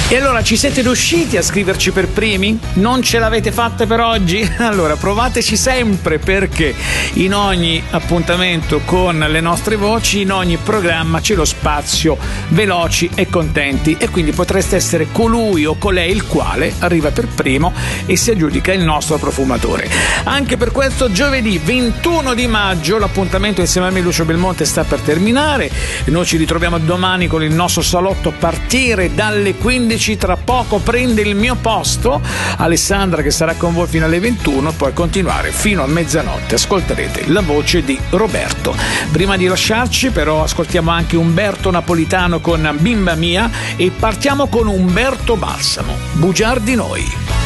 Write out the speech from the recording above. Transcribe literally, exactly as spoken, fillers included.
E allora ci siete riusciti a scriverci per primi? Non ce l'avete fatta per oggi? Allora provateci sempre, perché in ogni appuntamento con le nostre voci, in ogni programma c'è lo spazio veloci e contenti, e quindi potreste essere colui o colei il quale arriva per primo e si aggiudica il nostro profumatore. Anche per questo giovedì ventuno di maggio l'appuntamento insieme a me, Lucio Belmonte, sta per terminare. Noi ci ritroviamo domani con il nostro salotto a partire dalle quindici. Tra poco prende il mio posto Alessandra, che sarà con voi fino alle ventuno, poi continuare fino a mezzanotte. Ascolterete la voce di Roberto. Prima di lasciarci però ascoltiamo anche Umberto Napolitano con Bimba Mia, e partiamo con Umberto Balsamo, Bugiar di noi.